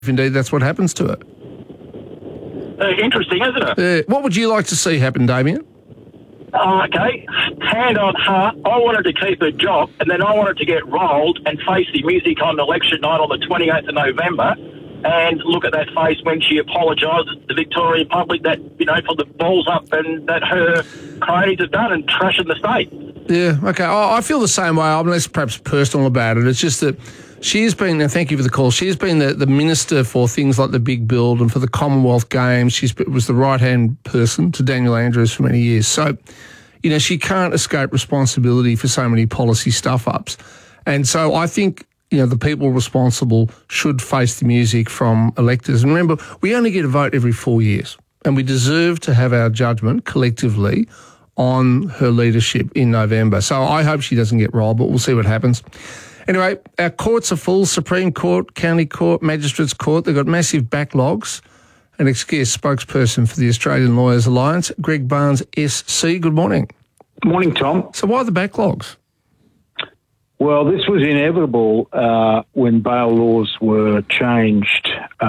indeed that's what happens to it. Interesting, isn't it? What would you like to see happen, Damien? Okay, hand on heart, I wanted to keep her job, and then I wanted to get rolled and face the music on election night on the 28th of November, and look at that face when she apologises to the Victorian public that, for the balls up and that her cronies have done and trashing the state. Yeah, okay. I feel the same way. I'm less perhaps personal about it. It's just that she has been, and thank you for the call, she has been the minister for things like the Big Build and for the Commonwealth Games. She was the right-hand person to Daniel Andrews for many years. So, she can't escape responsibility for so many policy stuff-ups. And so I think, the people responsible should face the music from electors. And remember, we only get a vote every 4 years, and we deserve to have our judgment collectively on her leadership in November. So I hope she doesn't get rolled, but we'll see what happens. Anyway, our courts are full, Supreme Court, County Court, Magistrates Court. They've got massive backlogs. An ex-guest spokesperson for the Australian Lawyers Alliance, Greg Barnes, SC. Good morning. Good morning, Tom. So why the backlogs? Well, this was inevitable when bail laws were changed.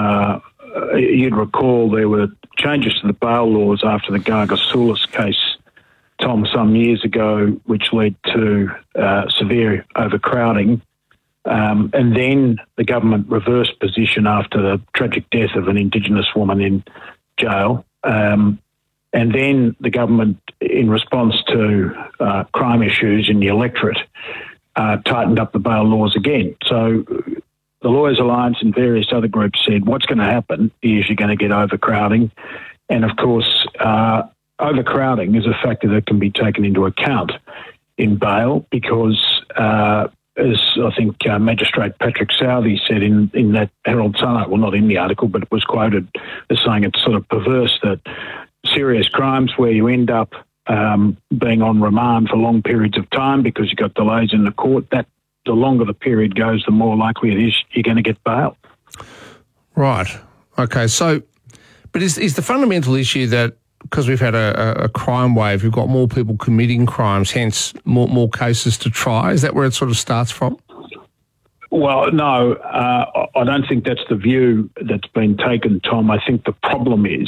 You'd recall there were changes to the bail laws after the Gargasoulis case, Tom, some years ago, which led to severe overcrowding. And then the government reversed position after the tragic death of an Indigenous woman in jail. And then the government, in response to crime issues in the electorate, tightened up the bail laws again. So the Lawyers Alliance and various other groups said what's going to happen is you're going to get overcrowding. And, of course, overcrowding is a factor that can be taken into account in bail because, as I think Magistrate Patrick Southey said in that Herald Sun, well, not in the article, but it was quoted as saying it's sort of perverse that serious crimes where you end up being on remand for long periods of time because you've got delays in the court, that the longer the period goes, the more likely it is you're going to get bail. Right. Okay. So, but is the fundamental issue that because we've had a crime wave, we've got more people committing crimes, hence more cases to try? Is that where it sort of starts from? Well, no, I don't think that's the view that's been taken, Tom. I think the problem is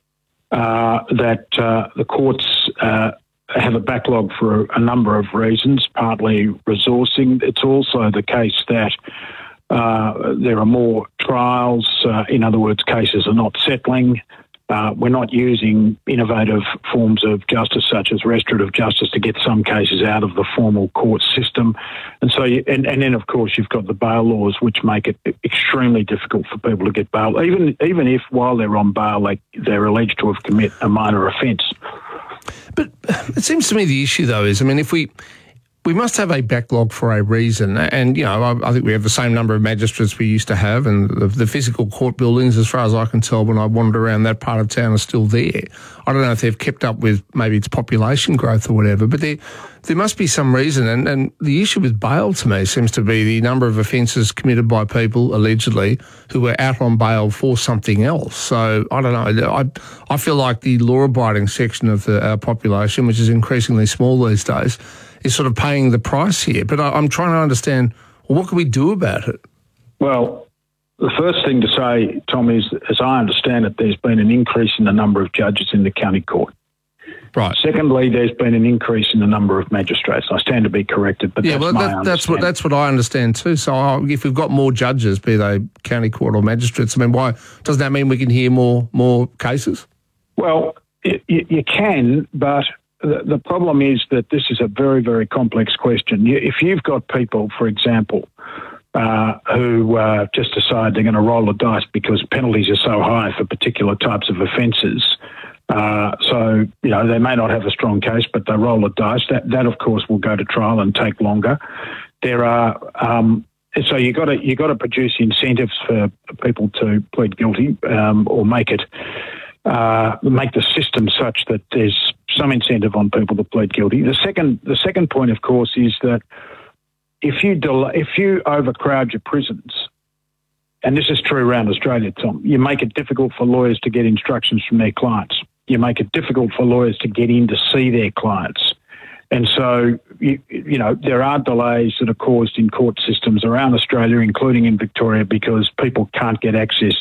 that the courts have a backlog for a number of reasons, partly resourcing. It's also the case that there are more trials. In other words, cases are not settling. We're not using innovative forms of justice such as restorative justice to get some cases out of the formal court system. And so, and then, of course, you've got the bail laws, which make it extremely difficult for people to get bail, even if while they're on bail, they're alleged to have committed a minor offence. But it seems to me the issue, though, is, if we must have a backlog for a reason. And, I think we have the same number of magistrates we used to have, and the physical court buildings, as far as I can tell when I wander around that part of town, are still there. I don't know if they've kept up with maybe its population growth or whatever, but there must be some reason. And the issue with bail, to me, seems to be the number of offences committed by people, allegedly, who were out on bail for something else. So, I don't know. I feel like the law-abiding section of our population, which is increasingly small these days, is sort of paying the price here. But I'm trying to understand, what can we do about it? Well, the first thing to say, Tom, is, as I understand it, there's been an increase in the number of judges in the county court. Right. Secondly, there's been an increase in the number of magistrates. I stand to be corrected, but that's what I understand too. So if we've got more judges, be they county court or magistrates, why doesn't that mean we can hear more cases? Well, you can, but the problem is that this is a very, very complex question. If you've got people, for example, who just decide they're going to roll the dice because penalties are so high for particular types of offences, so they may not have a strong case, but they roll the dice. That of course will go to trial and take longer. There are so you got to produce incentives for people to plead guilty or make the system such that there's some incentive on people to plead guilty. The second point, of course, is that if you overcrowd your prisons, and this is true around Australia, Tom, you make it difficult for lawyers to get instructions from their clients. You make it difficult for lawyers to get in to see their clients. And so, you know, there are delays that are caused in court systems around Australia, including in Victoria, because people can't get access